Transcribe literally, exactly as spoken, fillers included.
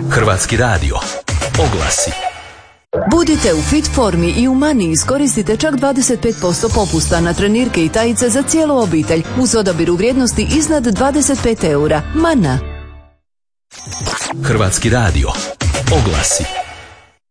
Hrvatski radio. Oglasi. Budite u fit formi i u Mani iskoristite čak dvadeset pet posto popusta na trenirke i tajice za cijelu obitelj uz odabir u vrijednosti iznad dvadeset pet eura. Mana. Hrvatski radio. Oglasi.